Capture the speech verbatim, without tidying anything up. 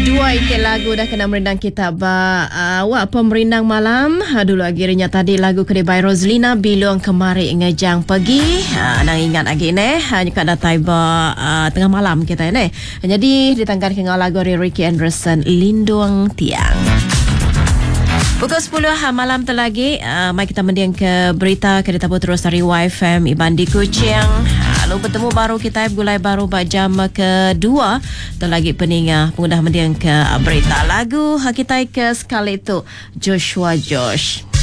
Dua ikat lagu dah kena merendang kita ba uh, awak pemerindang malam. Ha, dulu akhirnya tadi lagu Kedai Roslina Bilong Kemari Ngejang Pergi. Ha, nang ingat lagi ni. Hanya kat datai ba uh, tengah malam kita ni. Jadi ditangkan dengan lagu Ricky Anderson Lindung Tiang. Pukul sepuluh malam terlagi, uh, mari kita mendiang ke berita kereta terus dari Y F M Iban di Kuching. Lalu bertemu baru kita gulai baru bak jam kedua. Terlagi peninga pengundah mendiang ke berita lagu kita ke sekali itu Joshua Josh.